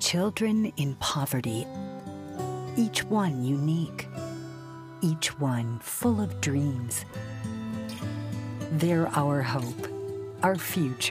children in poverty, each one unique, each one full of dreams. They're our hope, our future.